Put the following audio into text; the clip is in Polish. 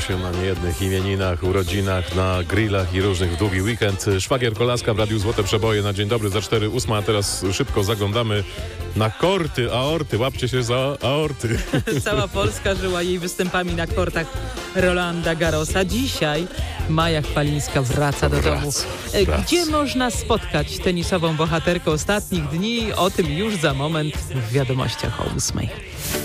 się na niejednych imieninach, urodzinach, na grillach i różnych w długi weekend. Szwagier Kolaska w Radiu Złote Przeboje na dzień dobry za 4:08, a teraz szybko zaglądamy na korty, aorty. Łapcie się za aorty. Cała Polska żyła jej występami na kortach Rolanda Garrosa. Dzisiaj Maja Chwalińska wraca do domu. Gdzie można spotkać tenisową bohaterkę ostatnich dni? O tym już za moment w wiadomościach o 8:00.